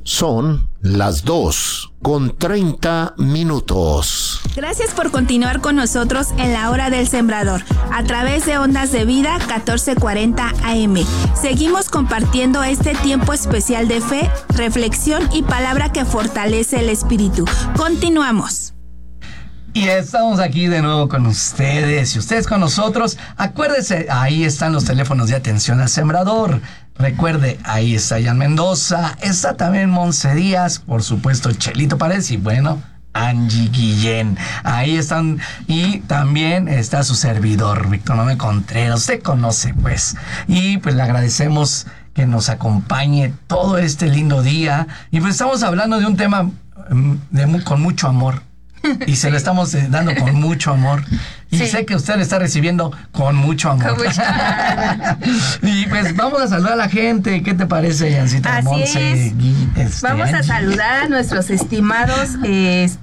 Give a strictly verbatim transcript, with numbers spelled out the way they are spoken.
Son las dos con treinta minutos. Gracias por continuar con nosotros en la Hora del Sembrador, a través de Ondas de Vida catorce cuarenta A M. Seguimos compartiendo este tiempo especial de fe, reflexión y palabra que fortalece el espíritu. Continuamos. Y estamos aquí de nuevo con ustedes y ustedes con nosotros. Acuérdese, ahí están los teléfonos de atención al sembrador. Recuerde, ahí está Jan Mendoza, está también Monse Díaz, por supuesto Chelito Paredes y bueno, Angie Guillén. Ahí están, y también está su servidor, Víctor Manuel Contreras. Usted conoce, pues. Y pues le agradecemos que nos acompañe todo este lindo día. Y pues estamos hablando de un tema de, con mucho amor. Y se lo estamos eh, dando con mucho amor. Y sí, sé que usted lo está recibiendo con mucho amor. Con mucho amor. Y pues vamos a saludar a la gente. ¿Qué te parece, Jancita? Así Monse, es. Gui, este, vamos Angie. a saludar a nuestros estimados eh,